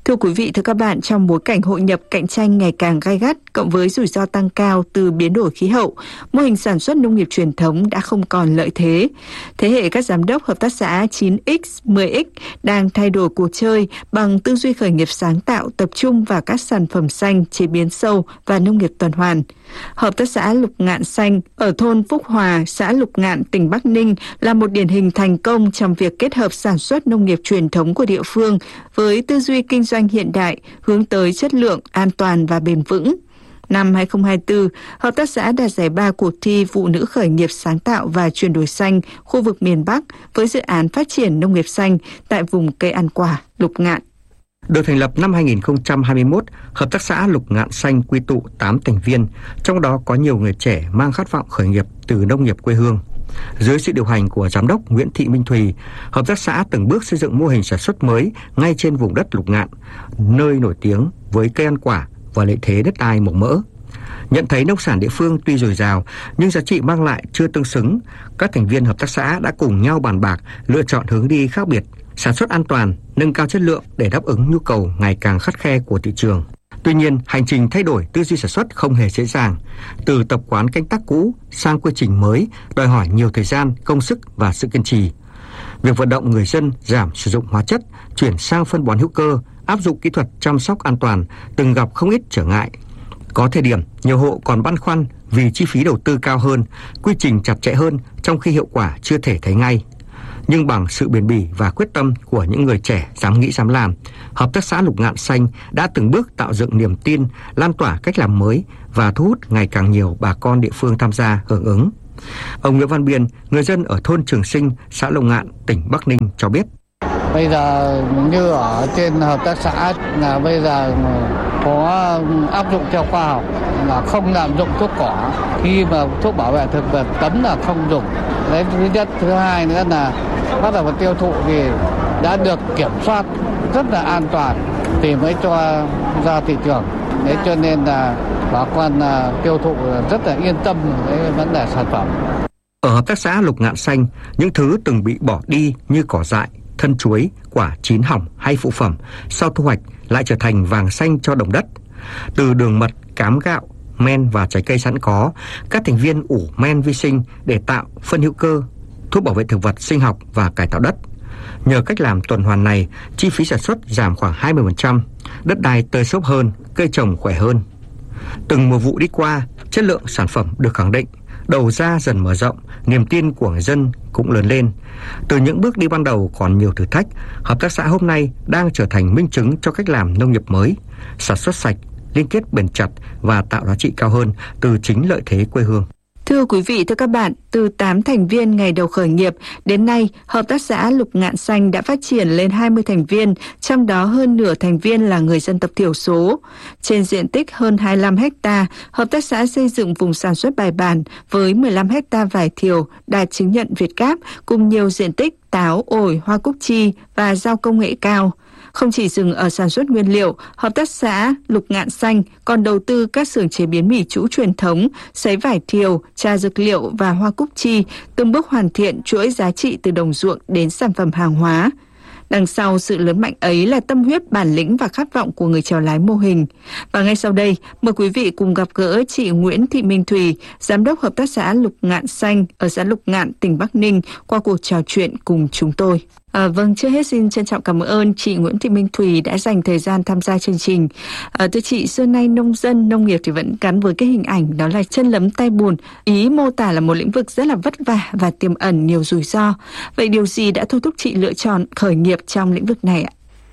Thưa quý vị, thưa các bạn, trong bối cảnh hội nhập cạnh tranh ngày càng gay gắt cộng với rủi ro tăng cao từ biến đổi khí hậu, mô hình sản xuất nông nghiệp truyền thống đã không còn lợi thế. Thế hệ các giám đốc hợp tác xã 9X, 10X đang thay đổi cuộc chơi bằng tư duy khởi nghiệp sáng tạo, tập trung vào các sản phẩm xanh, chế biến sâu và nông nghiệp tuần hoàn. Hợp tác xã Lục Ngạn Xanh ở thôn Phúc Hòa, xã Lục Ngạn, tỉnh Bắc Ninh là một điển hình thành công trong việc kết hợp sản xuất nông nghiệp truyền thống của địa phương với tư duy kinh doanh hiện đại, hướng tới chất lượng, an toàn và bền vững. Năm 2024, hợp tác xã đạt giải ba cuộc thi Phụ nữ khởi nghiệp sáng tạo và chuyển đổi xanh khu vực miền Bắc với dự án phát triển nông nghiệp xanh tại vùng cây ăn quả Lục Ngạn. Được thành lập năm 2021, Hợp tác xã Lục Ngạn Xanh quy tụ 8 thành viên, trong đó có nhiều người trẻ mang khát vọng khởi nghiệp từ nông nghiệp quê hương. Dưới sự điều hành của Giám đốc Nguyễn Thị Minh Thùy, hợp tác xã từng bước xây dựng mô hình sản xuất mới ngay trên vùng đất Lục Ngạn, nơi nổi tiếng với cây ăn quả và lợi thế đất đai màu mỡ. Nhận thấy nông sản địa phương tuy dồi dào nhưng giá trị mang lại chưa tương xứng, các thành viên hợp tác xã đã cùng nhau bàn bạc lựa chọn hướng đi khác biệt, sản xuất an toàn, nâng cao chất lượng để đáp ứng nhu cầu ngày càng khắt khe của thị trường. Tuy nhiên, hành trình thay đổi tư duy sản xuất không hề dễ dàng. Từ tập quán canh tác cũ sang quy trình mới đòi hỏi nhiều thời gian, công sức và sự kiên trì. Việc vận động người dân giảm sử dụng hóa chất, chuyển sang phân bón hữu cơ, áp dụng kỹ thuật chăm sóc an toàn từng gặp không ít trở ngại. Có thời điểm, nhiều hộ còn băn khoăn vì chi phí đầu tư cao hơn, quy trình chặt chẽ hơn trong khi hiệu quả chưa thể thấy ngay. Nhưng bằng sự bền bỉ và quyết tâm của những người trẻ dám nghĩ dám làm, Hợp tác xã Lục Ngạn Xanh đã từng bước tạo dựng niềm tin, lan tỏa cách làm mới và thu hút ngày càng nhiều bà con địa phương tham gia hưởng ứng. Ông Nguyễn Văn Biên, người dân ở thôn Trường Sinh, xã Lục Ngạn, tỉnh Bắc Ninh cho biết. Bây giờ như ở trên hợp tác xã là bây giờ có áp dụng theo khoa học là không lạm dụng thuốc cỏ, khi mà thuốc bảo vệ thực vật cấm là không dùng. Đấy, thứ nhất. Thứ hai nữa là bắt đầu tiêu thụ thì đã được kiểm soát rất là an toàn thì mới cho ra thị trường. Thế cho nên là bà con tiêu thụ rất là yên tâm với vấn đề sản phẩm. Ở hợp tác xã Lục Ngạn Xanh, những thứ từng bị bỏ đi như cỏ dại, thân chuối, quả chín hỏng hay phụ phẩm sau thu hoạch lại trở thành vàng xanh cho đồng đất. Từ đường mật, cám gạo, men và trái cây sẵn có, các thành viên ủ men vi sinh để tạo phân hữu cơ, thuốc bảo vệ thực vật sinh học và cải tạo đất. Nhờ cách làm tuần hoàn này, chi phí sản xuất giảm khoảng 20%, đất đai tơi xốp hơn, cây trồng khỏe hơn. Từng mùa vụ đi qua, chất lượng sản phẩm được khẳng định, đầu ra dần mở rộng, niềm tin của người dân cũng lớn lên. Từ những bước đi ban đầu còn nhiều thử thách, hợp tác xã hôm nay đang trở thành minh chứng cho cách làm nông nghiệp mới, sản xuất sạch, liên kết bền chặt và tạo giá trị cao hơn từ chính lợi thế quê hương. Thưa quý vị, thưa các bạn, từ 8 thành viên ngày đầu khởi nghiệp đến nay, Hợp tác xã Lục Ngạn Xanh đã phát triển lên 20 thành viên, trong đó hơn nửa thành viên là người dân tộc thiểu số. Trên diện tích hơn 25 ha, Hợp tác xã xây dựng vùng sản xuất bài bản với 15 ha vải thiều đạt chứng nhận Việt Gáp cùng nhiều diện tích táo, ổi, hoa cúc chi và rau công nghệ cao. Không chỉ dừng ở sản xuất nguyên liệu, Hợp tác xã Lục Ngạn Xanh còn đầu tư các xưởng chế biến mì trũ truyền thống, sấy vải thiều, trà dược liệu và hoa cúc chi, từng bước hoàn thiện chuỗi giá trị từ đồng ruộng đến sản phẩm hàng hóa. Đằng sau sự lớn mạnh ấy là tâm huyết, bản lĩnh và khát vọng của người chèo lái mô hình. Và ngay sau đây, mời quý vị cùng gặp gỡ chị Nguyễn Thị Minh Thùy, Giám đốc Hợp tác xã Lục Ngạn Xanh ở xã Lục Ngạn, tỉnh Bắc Ninh qua cuộc trò chuyện cùng chúng tôi. Vâng, trước hết xin trân trọng cảm ơn chị Nguyễn Thị Minh Thùy đã dành thời gian tham gia chương trình. Thưa chị, xưa nay nông dân, nông nghiệp thì vẫn gắn với cái hình ảnh đó là chân lấm tay bùn. Ý mô tả là một lĩnh vực rất là vất vả và tiềm ẩn nhiều rủi ro. Vậy điều gì đã thôi thúc chị lựa chọn khởi nghiệp trong lĩnh vực này ạ?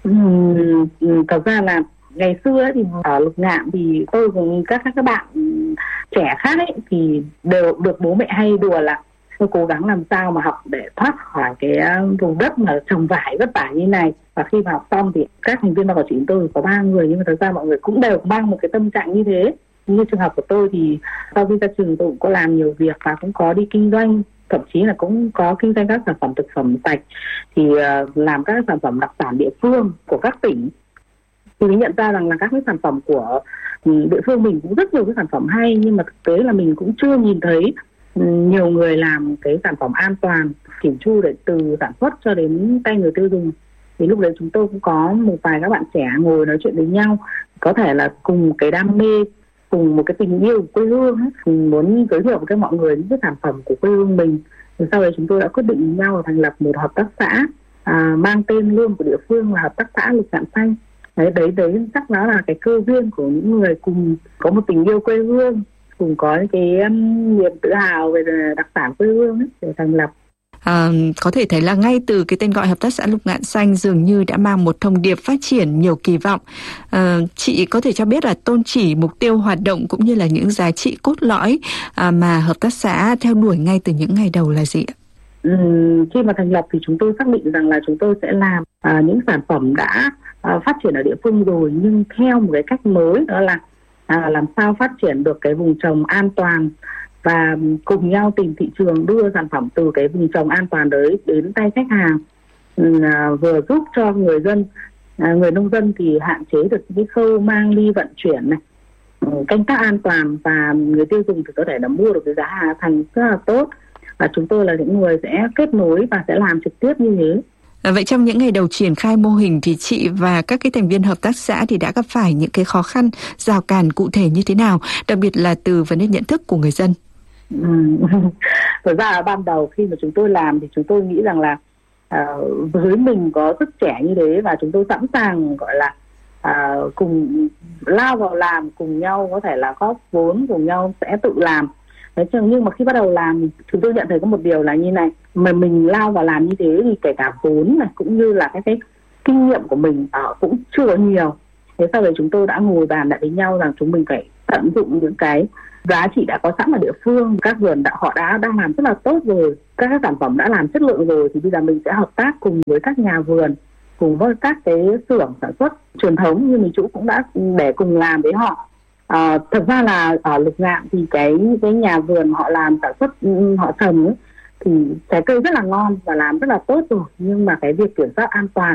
Thật ra là ngày xưa thì ở Lục Ngạn thì tôi cùng các bạn trẻ khác ấy thì đều được bố mẹ hay đùa là tôi cố gắng làm sao mà học để thoát khỏi cái vùng đất mà trồng vải vất vả như này. Và khi mà học xong thì các thành viên ban quản trị chúng tôi có 3 người, nhưng mà thật ra mọi người cũng đều mang một cái tâm trạng như thế. Như trường hợp của tôi thì sau khi ra trường tôi cũng có làm nhiều việc và cũng có đi kinh doanh, thậm chí là cũng có kinh doanh các sản phẩm thực phẩm sạch, thì làm các sản phẩm đặc sản địa phương của các tỉnh. Thì mình nhận ra rằng là các cái sản phẩm của địa phương mình cũng rất nhiều cái sản phẩm hay, nhưng mà thực tế là mình cũng chưa nhìn thấy nhiều người làm cái sản phẩm an toàn, chỉn chu để từ sản xuất cho đến tay người tiêu dùng. Thì lúc đấy chúng tôi cũng có một vài các bạn trẻ ngồi nói chuyện với nhau, có thể là cùng cái đam mê, cùng một cái tình yêu của quê hương ấy, cùng muốn giới thiệu với mọi người những cái sản phẩm của quê hương mình. Thì sau đấy chúng tôi đã quyết định với nhau thành lập một hợp tác xã mang tên luôn của địa phương là Hợp tác xã Lục Ngạn Xanh. Đấy chắc đó là cái cơ duyên của những người cùng có một tình yêu quê hương, cùng có cái niềm tự hào về đặc sản quê hương ấy, để thành lập. Có thể thấy là ngay từ cái tên gọi Hợp tác xã Lục Ngạn Xanh dường như đã mang một thông điệp phát triển nhiều kỳ vọng. Chị có thể cho biết là tôn chỉ, mục tiêu hoạt động cũng như là những giá trị cốt lõi mà hợp tác xã theo đuổi ngay từ những ngày đầu là gì ạ? Khi mà thành lập thì chúng tôi xác định rằng là chúng tôi sẽ làm những sản phẩm đã phát triển ở địa phương rồi, nhưng theo một cái cách mới, đó là làm sao phát triển được cái vùng trồng an toàn và cùng nhau tìm thị trường, đưa sản phẩm từ cái vùng trồng an toàn đấy đến tay khách hàng, vừa giúp cho người dân, người nông dân thì hạn chế được cái khâu mang đi vận chuyển này, canh tác an toàn, và người tiêu dùng thì có thể là mua được cái giá thành rất là tốt. Và chúng tôi là những người sẽ kết nối và sẽ làm trực tiếp như thế. Vậy trong những ngày đầu triển khai mô hình thì chị và các cái thành viên hợp tác xã thì đã gặp phải những cái khó khăn, rào cản cụ thể như thế nào, đặc biệt là từ vấn đề nhận thức của người dân? Thực ra là ban đầu khi mà chúng tôi làm thì chúng tôi nghĩ rằng là với mình có sức trẻ như thế và chúng tôi sẵn sàng gọi là cùng lao vào làm, cùng nhau có thể là góp vốn, cùng nhau sẽ tự làm. Thế nhưng mà khi bắt đầu làm chúng tôi nhận thấy có một điều là như này, mà mình lao vào làm như thế thì kể cả vốn này cũng như là cái kinh nghiệm của mình cũng chưa nhiều. Thế sau đấy chúng tôi đã ngồi bàn lại với nhau rằng chúng mình phải tận dụng những cái giá trị đã có sẵn ở địa phương, các vườn họ đang làm rất là tốt rồi, các sản phẩm đã làm chất lượng rồi, thì bây giờ mình sẽ hợp tác cùng với các nhà vườn, cùng với các cái xưởng sản xuất truyền thống như mình chủ cũng đã, để cùng làm với họ. Thật ra là ở Lục Ngạn thì cái nhà vườn họ làm sản xuất, họ trồng ấy, thì trái cây rất là ngon và làm rất là tốt rồi, nhưng mà cái việc kiểm soát an toàn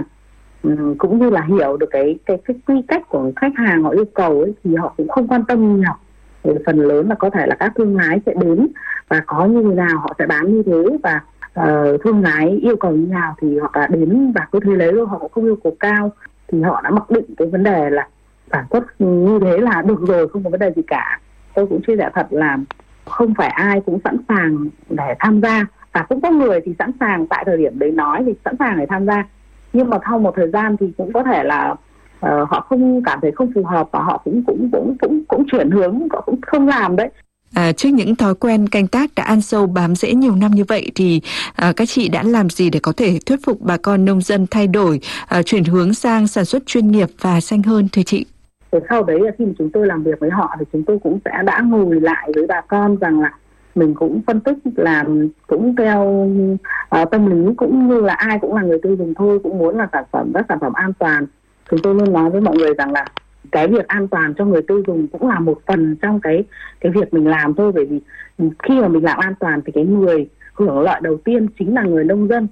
cũng như là hiểu được cái quy cách của khách hàng họ yêu cầu ấy, thì họ cũng không quan tâm nhiều. Thì phần lớn là có thể là các thương lái sẽ đến và có như thế nào họ sẽ bán như thế, và thương lái yêu cầu như nào thì họ đã đến và cứ thế lấy luôn, họ cũng không yêu cầu cao, thì họ đã mặc định cái vấn đề là sản xuất như thế là được rồi, không có vấn đề gì cả. Tôi cũng chia sẻ thật là không phải ai cũng sẵn sàng để tham gia, và cũng có người thì sẵn sàng tại thời điểm đấy nói thì sẵn sàng để tham gia, nhưng mà sau một thời gian thì cũng có thể là họ không cảm thấy không phù hợp và họ cũng chuyển hướng, họ cũng không làm đấy. Trước những thói quen canh tác đã ăn sâu bám rễ nhiều năm như vậy thì các chị đã làm gì để có thể thuyết phục bà con nông dân thay đổi, chuyển hướng sang sản xuất chuyên nghiệp và xanh hơn thưa chị? Sau đấy là khi mà chúng tôi làm việc với họ thì chúng tôi cũng đã ngồi lại với bà con rằng là mình cũng phân tích, làm cũng theo tâm lý, cũng như là ai cũng là người tiêu dùng thôi, cũng muốn là các sản phẩm an toàn. Chúng tôi luôn nói với mọi người rằng là cái việc an toàn cho người tiêu dùng cũng là một phần trong cái việc mình làm thôi, bởi vì khi mà mình làm an toàn thì cái người hưởng lợi đầu tiên chính là người nông dân.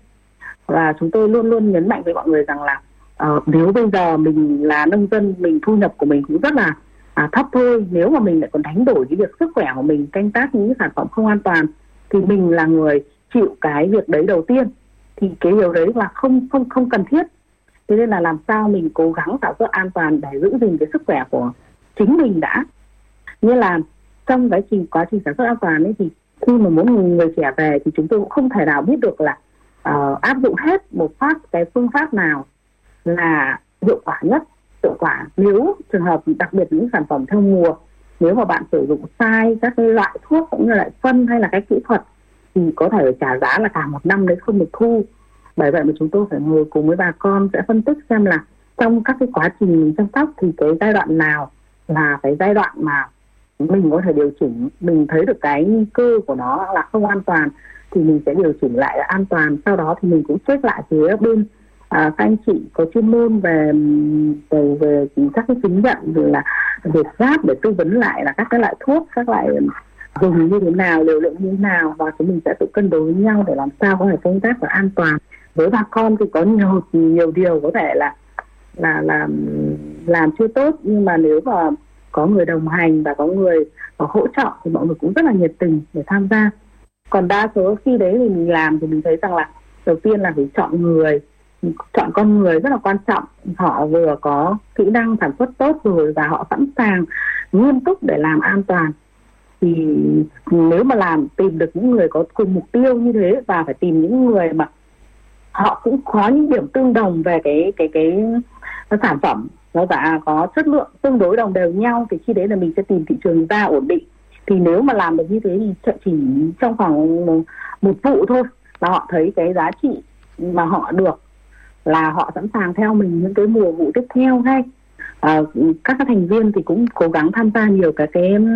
Và chúng tôi luôn luôn nhấn mạnh với mọi người rằng là nếu bây giờ mình là nông dân, mình thu nhập của mình cũng rất là thấp thôi, nếu mà mình lại còn đánh đổi cái việc sức khỏe của mình canh tác những sản phẩm không an toàn thì mình là người chịu cái việc đấy đầu tiên, thì cái điều đấy là không cần thiết. Thế nên là làm sao mình cố gắng sản xuất an toàn để giữ gìn cái sức khỏe của chính mình đã. Như là trong quá trình sản xuất an toàn ấy, thì khi mà mỗi người trẻ về thì chúng tôi cũng không thể nào biết được là áp dụng hết một phát cái phương pháp nào là hiệu quả nhất. Hiệu quả nếu trường hợp đặc biệt những sản phẩm theo mùa, nếu mà bạn sử dụng sai các cái loại thuốc cũng như lại phân hay là cái kỹ thuật thì có thể trả giá là cả một năm đấy không được thu. Bởi vậy mà chúng tôi phải ngồi cùng với bà con sẽ phân tích xem là trong các cái quá trình chăm sóc thì cái giai đoạn nào là cái giai đoạn mà mình có thể điều chỉnh, mình thấy được cái nguy cơ của nó là không an toàn thì mình sẽ điều chỉnh lại là an toàn. Sau đó thì mình cũng check lại phía bên các anh chị có chuyên môn về các cái chứng nhận, rồi là việc giáp để tư vấn lại là các cái loại thuốc, các loại dùng như thế nào, liều lượng như thế nào, và chúng mình sẽ tự cân đối với nhau để làm sao có thể canh tác và an toàn. Với bà con thì có nhiều điều có thể là làm chưa tốt, nhưng mà nếu mà có người đồng hành và có người hỗ trợ thì mọi người cũng rất là nhiệt tình để tham gia. Còn đa số khi đấy thì mình làm thì mình thấy rằng là đầu tiên là phải chọn người, chọn con người rất là quan trọng. Họ vừa có kỹ năng sản xuất tốt rồi và họ sẵn sàng nghiêm túc để làm an toàn. Thì nếu mà tìm được những người có cùng mục tiêu như thế và phải tìm những người mà họ cũng có những điểm tương đồng về cái sản phẩm và có chất lượng tương đối đồng đều nhau, thì khi đấy là mình sẽ tìm thị trường ra ổn định. Thì nếu mà làm được như thế thì chỉ trong khoảng một vụ thôi là họ thấy cái giá trị mà họ được, là họ sẵn sàng theo mình những cái mùa vụ tiếp theo ngay. Các thành viên thì cũng cố gắng tham gia nhiều cái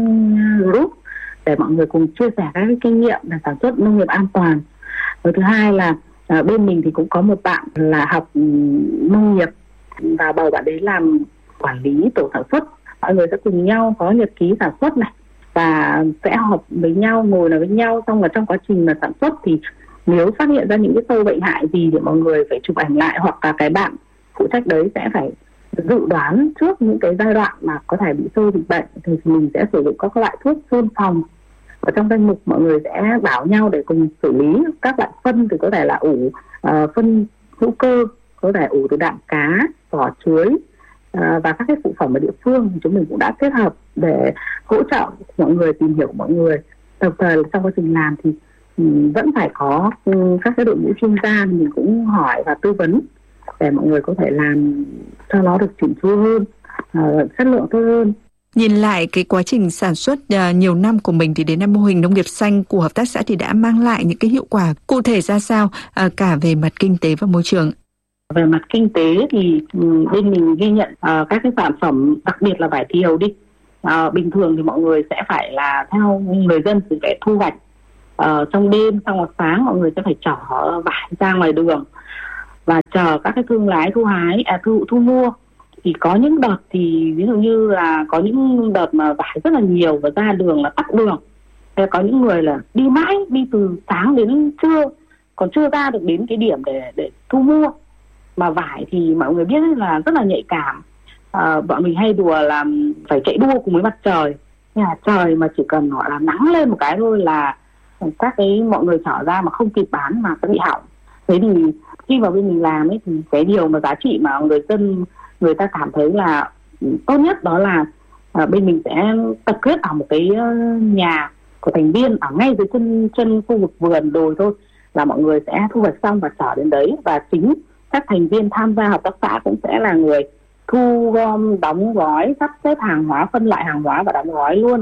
group để mọi người cùng chia sẻ các cái kinh nghiệm để sản xuất nông nghiệp an toàn. Và thứ hai là bên mình thì cũng có một bạn là học nông nghiệp và bầu bạn đấy làm quản lý tổ sản xuất. Mọi người sẽ cùng nhau có nhật ký sản xuất này và sẽ họp với nhau, ngồi nói với nhau, xong là trong quá trình mà sản xuất thì nếu phát hiện ra những cái sâu bệnh hại gì thì mọi người phải chụp ảnh lại, hoặc là cái bạn phụ trách đấy sẽ phải dự đoán trước những cái giai đoạn mà có thể bị sâu dịch bệnh thì mình sẽ sử dụng các loại thuốc phun phòng. Ở trong danh mục mọi người sẽ bảo nhau để cùng xử lý các loại phân, thì có thể là ủ phân hữu cơ, có thể ủ từ đạm cá, vỏ chuối và các cái phụ phẩm ở địa phương. Chúng mình cũng đã kết hợp để hỗ trợ mọi người, tìm hiểu mọi người. Đồng thời trong quá trình làm thì vẫn phải có các cái đội ngũ chuyên gia, mình cũng hỏi và tư vấn để mọi người có thể làm cho nó được chỉnh chu hơn, chất lượng tốt hơn. Nhìn lại cái quá trình sản xuất nhiều năm của mình thì đến năm mô hình nông nghiệp xanh của hợp tác xã thì đã mang lại những cái hiệu quả cụ thể ra sao cả về mặt kinh tế và môi trường? Về mặt kinh tế thì bên mình ghi nhận các cái sản phẩm, đặc biệt là vải thiều đi. Bình thường thì mọi người sẽ phải là theo người dân thì phải thu hoạch trong đêm, xong rồi sáng mọi người sẽ phải chở vải ra ngoài đường và chờ các cái thương lái thu mua. Thì có những đợt thì ví dụ như là có những đợt mà vải rất là nhiều và ra đường là tắc đường. Thế có những người là đi mãi, đi từ sáng đến trưa, còn chưa ra được đến cái điểm để thu mua. Mà vải thì mọi người biết là rất là nhạy cảm. Bọn mình hay đùa là phải chạy đua cùng với mặt trời. Nhà trời mà chỉ cần gọi là nắng lên một cái thôi là các cái mọi người chở ra mà không kịp bán mà sẽ bị hỏng. Thế thì khi vào bên mình làm ấy thì cái điều mà giá trị mà người ta cảm thấy là tốt nhất đó là bên mình sẽ tập kết ở một cái nhà của thành viên ở ngay dưới chân khu vực vườn đồi thôi, là mọi người sẽ thu hoạch xong và chở đến đấy, và chính các thành viên tham gia hợp tác xã cũng sẽ là người thu gom, đóng gói, sắp xếp hàng hóa, phân loại hàng hóa và đóng gói luôn.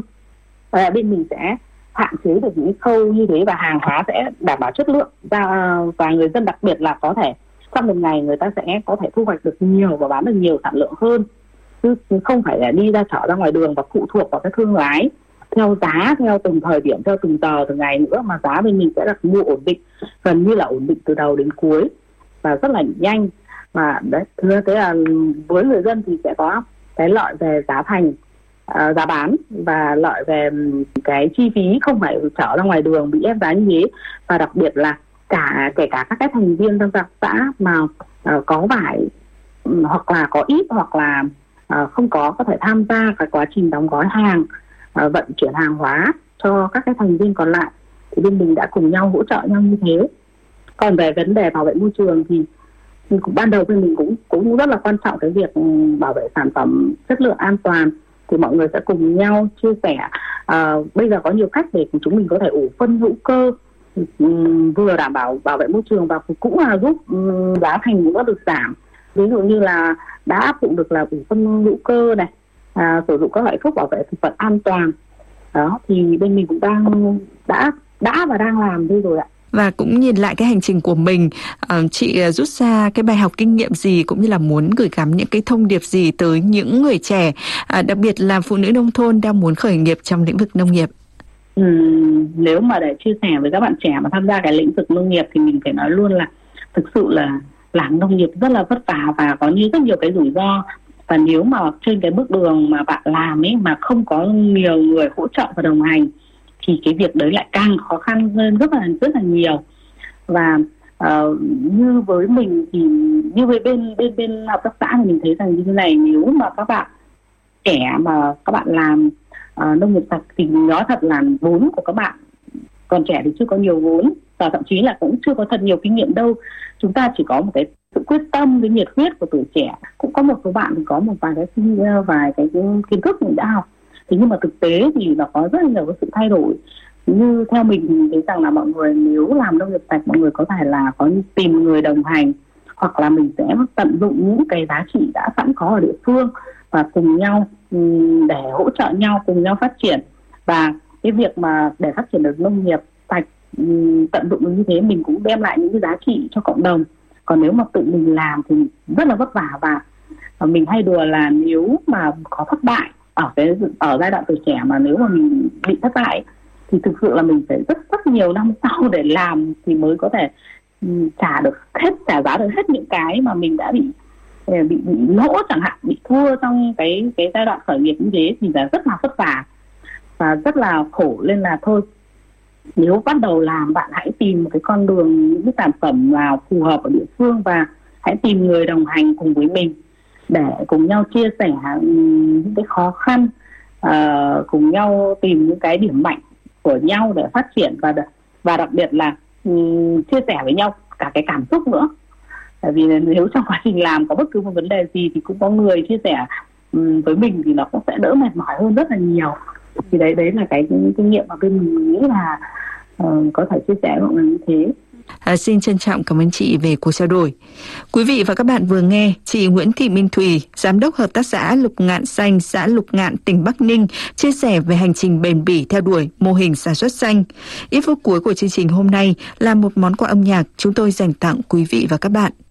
Bên mình sẽ hạn chế được những khâu như thế và hàng hóa sẽ đảm bảo chất lượng và người dân đặc biệt là có thể trong một ngày người ta sẽ có thể thu hoạch được nhiều và bán được nhiều sản lượng hơn, chứ không phải là đi ra chợ ra ngoài đường và phụ thuộc vào cái thương lái theo giá, theo từng thời điểm, theo từng giờ từng ngày nữa, mà giá bên mình sẽ đặt mua ổn định, gần như là ổn định từ đầu đến cuối và rất là nhanh. Và đấy, thế là với người dân thì sẽ có cái lợi về giá thành, giá bán, và lợi về cái chi phí không phải chở ra ngoài đường bị ép giá như thế. Và đặc biệt là kể cả các cái thành viên trong hợp tác xã mà có vải hoặc là có ít hoặc là không có thể tham gia cái quá trình đóng gói hàng, vận chuyển hàng hóa cho các cái thành viên còn lại, thì bên mình đã cùng nhau hỗ trợ nhau như thế. Còn về vấn đề bảo vệ môi trường thì ban đầu bên mình cũng rất là quan trọng cái việc bảo vệ sản phẩm chất lượng an toàn, thì mọi người sẽ cùng nhau chia sẻ. Bây giờ có nhiều cách để chúng mình có thể ủ phân hữu cơ, vừa đảm bảo bảo vệ môi trường và cũng là giúp giá thành cũng đã được giảm. Ví dụ như là đã áp dụng được là ủ phân hữu cơ này, sử dụng các loại thuốc bảo vệ thực vật an toàn. Đó thì bên mình cũng đã và đang làm đây rồi ạ. Và cũng nhìn lại cái hành trình của mình, chị rút ra cái bài học kinh nghiệm gì cũng như là muốn gửi gắm những cái thông điệp gì tới những người trẻ, đặc biệt là phụ nữ nông thôn đang muốn khởi nghiệp trong lĩnh vực nông nghiệp? Nếu mà để chia sẻ với các bạn trẻ mà tham gia cái lĩnh vực nông nghiệp thì mình phải nói luôn là thực sự là làm nông nghiệp rất là vất vả và có rất nhiều cái rủi ro. Và nếu mà trên cái bước đường mà bạn làm ấy mà không có nhiều người hỗ trợ và đồng hành thì cái việc đấy lại càng khó khăn hơn rất là nhiều. Và như với mình thì như với bên hợp tác xã thì mình thấy rằng như thế này, nếu mà các bạn trẻ mà các bạn làm nông nghiệp sạch thì nói thật là vốn của các bạn còn trẻ thì chưa có nhiều vốn và thậm chí là cũng chưa có thật nhiều kinh nghiệm đâu. Chúng ta chỉ có một cái sự quyết tâm, cái nhiệt huyết của tuổi trẻ. Cũng có một số bạn thì có một vài cái kiến thức mình đã học, thế nhưng mà thực tế thì nó có rất là nhiều cái sự thay đổi. Như theo mình thì thấy rằng là mọi người nếu làm nông nghiệp sạch, mọi người có thể là có tìm người đồng hành, hoặc là mình sẽ tận dụng những cái giá trị đã sẵn có ở địa phương và cùng nhau để hỗ trợ nhau, cùng nhau phát triển. Và cái việc mà để phát triển được nông nghiệp sạch, tận dụng được như thế, mình cũng đem lại những cái giá trị cho cộng đồng. Còn nếu mà tự mình làm thì rất là vất vả, và mình hay đùa là nếu mà có thất bại ở giai đoạn tuổi trẻ, mà nếu mà mình bị thất bại thì thực sự là mình phải rất nhiều năm sau để làm thì mới có thể trả giá được hết những cái mà mình đã bị lỗ chẳng hạn, bị thua trong cái giai đoạn khởi nghiệp như thế, thì là rất là vất vả và rất là khổ. Nên là thôi, nếu bắt đầu làm, bạn hãy tìm một cái con đường, những cái sản phẩm nào phù hợp ở địa phương, và hãy tìm người đồng hành cùng với mình để cùng nhau chia sẻ những cái khó khăn, cùng nhau tìm những cái điểm mạnh của nhau để phát triển, và đặc biệt là chia sẻ với nhau cả cái cảm xúc nữa. Tại vì nếu trong quá trình làm có bất cứ một vấn đề gì thì cũng có người chia sẻ với mình thì nó cũng sẽ đỡ mệt mỏi hơn rất là nhiều. Thì đấy là cái kinh nghiệm mà bên mình nghĩ là có thể chia sẻ với mọi người như thế. Xin trân trọng cảm ơn chị về cuộc trao đổi. Quý vị và các bạn vừa nghe chị Nguyễn Thị Minh Thùy, Giám đốc Hợp tác xã Lục Ngạn Xanh, xã Lục Ngạn, tỉnh Bắc Ninh, chia sẻ về hành trình bền bỉ theo đuổi mô hình sản xuất xanh. Ít phút cuối của chương trình hôm nay là một món quà âm nhạc chúng tôi dành tặng quý vị và các bạn.